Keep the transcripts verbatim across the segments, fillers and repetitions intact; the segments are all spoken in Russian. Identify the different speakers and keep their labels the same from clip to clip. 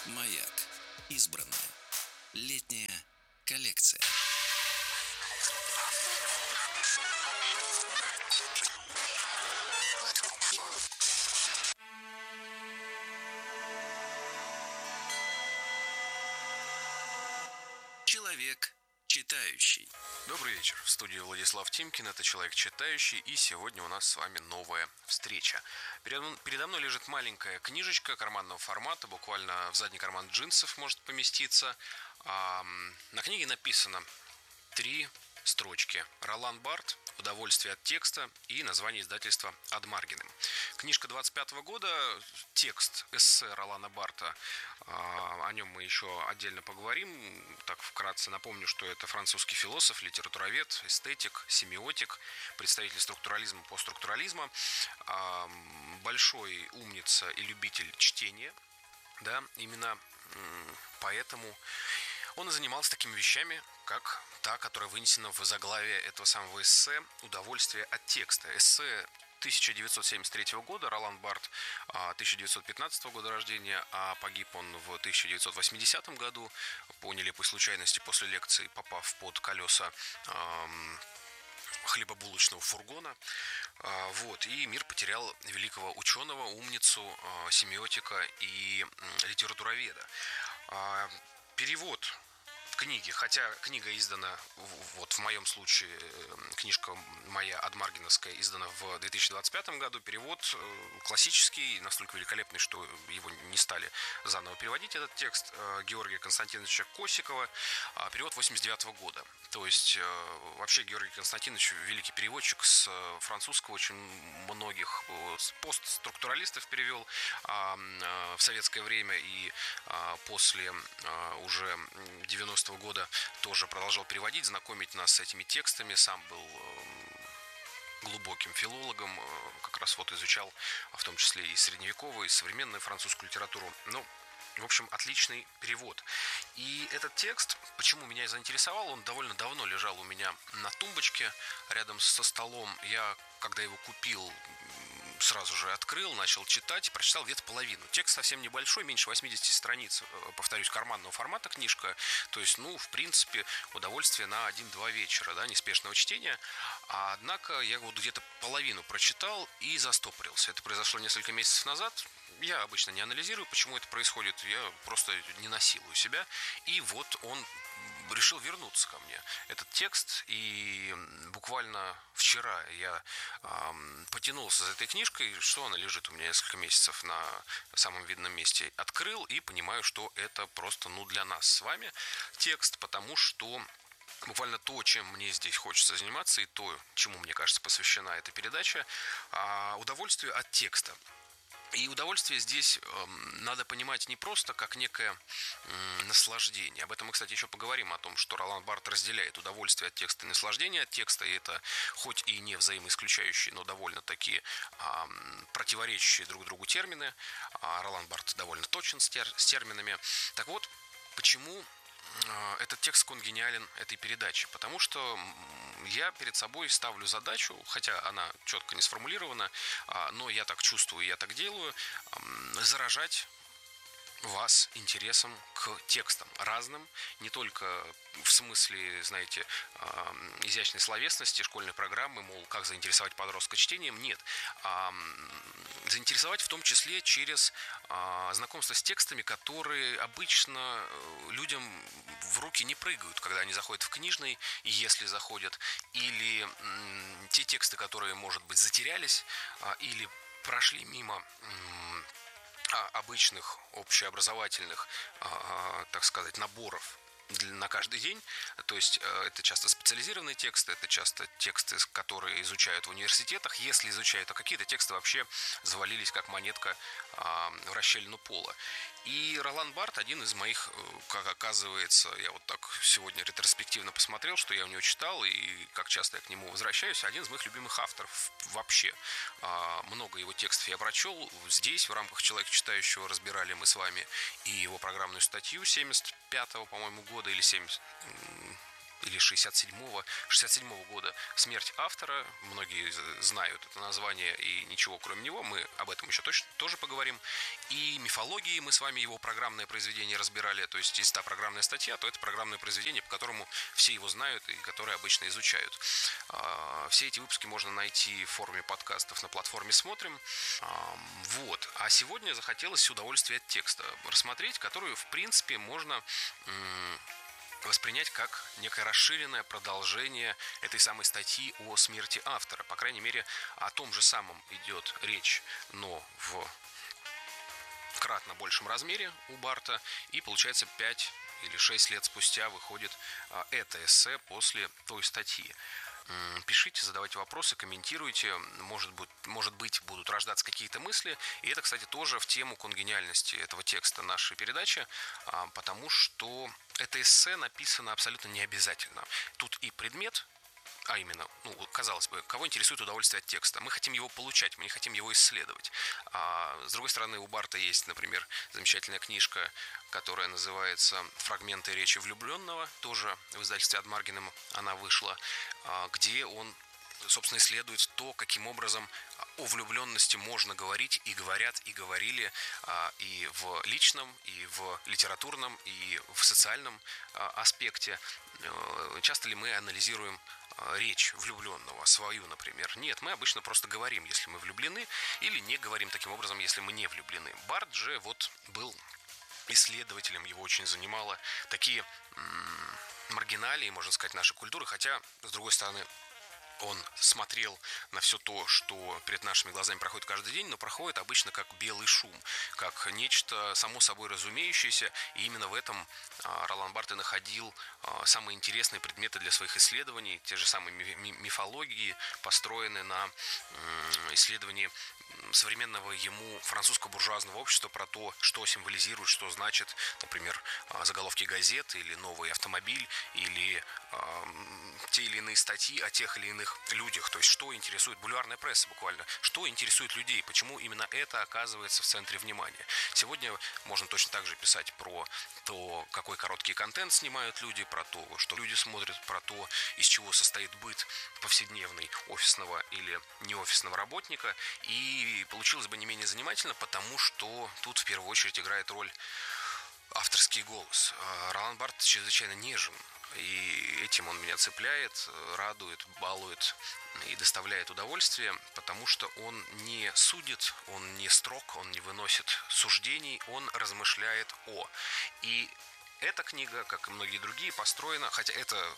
Speaker 1: Маяк. Избранное. Летняя коллекция. Человек читающий.
Speaker 2: Добрый вечер. В студии Владислав Тимкин. Это «Человек читающий». И сегодня у нас с вами новая встреча. Передо передо мной лежит маленькая книжечка карманного формата. Буквально в задний карман джинсов может поместиться. А, на книге написано три строчки. Ролан Барт, «Удовольствие от текста» и название издательства «Адмаргены». Книжка двадцать пятого года, текст эссе Ролана Барта, о нем мы еще отдельно поговорим. Так вкратце напомню, что это французский философ, литературовед, эстетик, семиотик, представитель структурализма, постструктурализма, большой умница и любитель чтения. Да, именно поэтому он и занимался такими вещами, как та, которая вынесена в заглавие этого самого эссе «Удовольствие от текста». Эссе тысяча девятьсот семьдесят третьего года, Ролан Барт тысяча девятьсот пятнадцатого года рождения, а погиб он в тысяча девятьсот восьмидесятом году по нелепой случайности после лекции, попав под колеса эм, хлебобулочного фургона. Э, вот, и мир потерял великого ученого, умницу, э, семиотика и э, литературоведа. Э, перевод книги, хотя книга издана, вот в моем случае, книжка моя адмаргеновская издана в две тысячи двадцать пятом году, перевод классический, настолько великолепный, что его не стали заново переводить, этот текст, Георгия Константиновича Косикова, перевод восемьдесят девятого года. То есть, вообще, Георгий Константинович великий переводчик, с французского очень многих постструктуралистов перевел в советское время, и после уже девяностого года тоже продолжал переводить, знакомить нас с этими текстами. Сам был глубоким филологом, как раз вот изучал, в том числе и средневековую, и современную французскую литературу. Ну, в общем, отличный перевод. И этот текст, почему меня и заинтересовал, он довольно давно лежал у меня на тумбочке рядом со столом. Я, когда его купил, сразу же открыл, начал читать, прочитал где-то половину. Текст совсем небольшой, меньше восьмидесяти страниц, повторюсь, карманного формата книжка. То есть, ну, в принципе, удовольствие на один-два вечера, да, неспешного чтения. А, однако я вот где-то половину прочитал и застопорился. Это произошло несколько месяцев назад. Я обычно не анализирую, почему это происходит. Я просто не насилую себя. И вот он решил вернуться ко мне, этот текст. И буквально вчера я эм, потянулся за этой книжкой, что она лежит у меня несколько месяцев на самом видном месте. Открыл и понимаю, что это просто, ну, для нас с вами текст, потому что буквально то, чем мне здесь хочется заниматься, и то, чему, мне кажется, посвящена эта передача, э, удовольствие от текста. И удовольствие здесь э, надо понимать не просто как некое э, наслаждение. Об этом мы, кстати, еще поговорим, о том, что Ролан Барт разделяет удовольствие от текста и наслаждение от текста. И это хоть и не взаимоисключающие, но довольно-таки э, противоречащие друг другу термины. А Ролан Барт довольно точен с, тер- с терминами. Так вот, почему этот текст конгениален этой передачи? Потому что я перед собой ставлю задачу, хотя она четко не сформулирована, но я так чувствую, я так делаю, заражать вас интересом к текстам разным, не только в смысле, знаете, изящной словесности, школьной программы, мол, как заинтересовать подростка чтением, нет, а заинтересовать в том числе через знакомство с текстами, которые обычно людям в руки не прыгают, когда они заходят в книжный, если заходят, или те тексты, которые, может быть, затерялись, или прошли мимо обычных общеобразовательных, так сказать, наборов на каждый день. То есть это часто специализированные тексты, это часто тексты, которые изучают в университетах. Если изучают, то какие-то тексты вообще завалились как монетка в расщелину пола. И Ролан Барт один из моих, как оказывается, я вот так сегодня ретроспективно посмотрел, что я у него читал и как часто я к нему возвращаюсь, один из моих любимых авторов вообще. Много его текстов я прочел. Здесь в рамках «Человека читающего» разбирали мы с вами и его программную статью семьдесят пятого, по-моему, года или семьдесят или шестьдесят седьмого, шестьдесят седьмого года смерть автора. Многие знают это название и ничего кроме него. Мы об этом еще точно тоже поговорим. И мифологии мы с вами его программное произведение разбирали. То есть, если та программная статья, то это программное произведение, по которому все его знают и которое обычно изучают. Все эти выпуски можно найти в форме подкастов на платформе «Смотрим». Вот. А сегодня захотелось удовольствие от текста рассмотреть, которую, в принципе, можно воспринять как некое расширенное продолжение этой самой статьи о смерти автора. По крайней мере, о том же самом идет речь, но в кратно большем размере у Барта. И получается пять или шесть лет спустя выходит это эссе после той статьи. Пишите, задавайте вопросы, комментируйте, может быть, может быть, будут рождаться какие-то мысли. И это, кстати, тоже в тему конгениальности этого текста нашей передачи, потому что это эссе написано абсолютно не обязательно. Тут и предмет, а именно, ну, казалось бы, кого интересует удовольствие от текста? Мы хотим его получать, мы не хотим его исследовать. А с другой стороны, у Барта есть, например, замечательная книжка, которая называется «Фрагменты речи влюбленного», тоже в издательстве Адмаргином она вышла, где он, собственно, исследует то, каким образом о влюбленности можно говорить, и говорят, и говорили и в личном, и в литературном, и в социальном аспекте. Часто ли мы анализируем речь влюбленного, свою, например? Нет, мы обычно просто говорим, если мы влюблены, или не говорим таким образом, если мы не влюблены. Барт же вот был исследователем, его очень занимало такие м- маргиналии, можно сказать, нашей культуры, хотя, с другой стороны, он смотрел на все то, что перед нашими глазами проходит каждый день, но проходит обычно как белый шум, как нечто само собой разумеющееся, и именно в этом Ролан Барт и находил самые интересные предметы для своих исследований, те же самые мифологии, построенные на исследовании современного ему французского буржуазного общества про то, что символизирует, что значит, например, заголовки газет или новый автомобиль, или э, те или иные статьи о тех или иных людях. То есть, что интересует бульварная пресса буквально, что интересует людей, почему именно это оказывается в центре внимания. Сегодня можно точно так же писать про то, какой короткий контент снимают люди, про то, что люди смотрят, про то, из чего состоит быт повседневный офисного или неофисного работника. И получилось бы не менее занимательно, потому что тут в первую очередь играет роль авторский голос. Ролан Барт чрезвычайно нежен, и этим он меня цепляет, радует, балует и доставляет удовольствие, потому что он не судит, он не строг, он не выносит суждений, он размышляет о. И эта книга, как и многие другие, построена, хотя это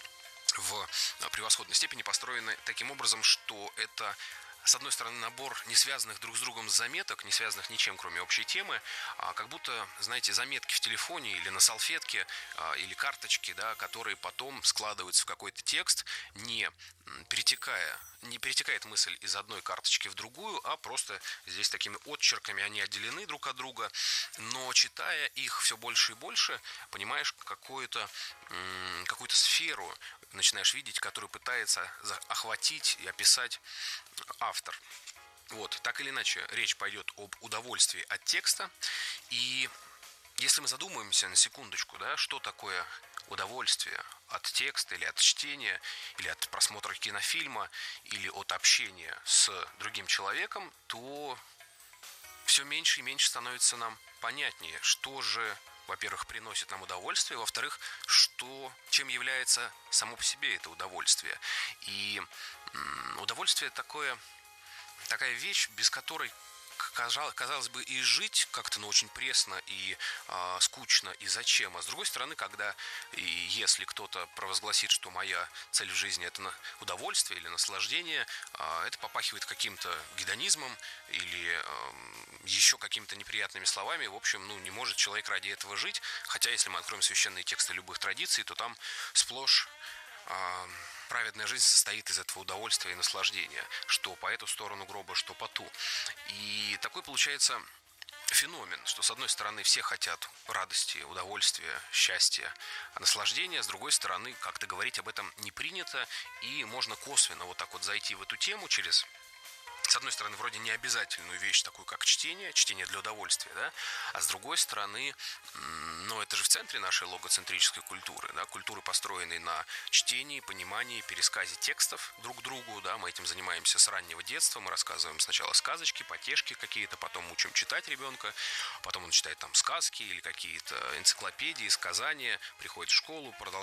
Speaker 2: в превосходной степени построена таким образом, что это, с одной стороны, набор не связанных друг с другом заметок, не связанных ничем, кроме общей темы, а как будто, знаете, заметки в телефоне или на салфетке, а, или карточки, да, которые потом складываются в какой-то текст, не перетекая, не перетекает мысль из одной карточки в другую, а просто здесь такими отчерками они отделены друг от друга, но читая их все больше и больше, понимаешь какую-то, какую-то сферу, начинаешь видеть, которую пытается охватить и описать автор. Вот, так или иначе, речь пойдет об удовольствии от текста. И если мы задумаемся на секундочку, да, что такое удовольствие от текста или от чтения, или от просмотра кинофильма, или от общения с другим человеком, то все меньше и меньше становится нам понятнее, что же, во-первых, приносит нам удовольствие, во-вторых, что, чем является само по себе это удовольствие. И м, удовольствие такое, такая вещь, без которой, казалось бы, и жить как-то, ну, очень пресно и э, скучно, и зачем. А с другой стороны, когда и если кто-то провозгласит, что моя цель в жизни – это удовольствие или наслаждение, э, это попахивает каким-то гедонизмом или э, еще какими-то неприятными словами. В общем, ну, не может человек ради этого жить. Хотя, если мы откроем священные тексты любых традиций, то там сплошь э, праведная жизнь состоит из этого удовольствия и наслаждения, что по эту сторону гроба, что по ту. И такой получается феномен, что с одной стороны все хотят радости, удовольствия, счастья, наслаждения, с другой стороны как-то говорить об этом не принято, и можно косвенно вот так вот зайти в эту тему через с одной стороны, вроде не обязательную вещь, такую как чтение, чтение для удовольствия, да, а с другой стороны, ну, это же в центре нашей логоцентрической культуры, да, культуры, построенной на чтении, понимании, пересказе текстов друг другу, да, мы этим занимаемся с раннего детства, мы рассказываем сначала сказочки, потешки какие-то, потом учим читать ребенка, потом он читает там сказки или какие-то энциклопедии, сказания, приходит в школу, продолжает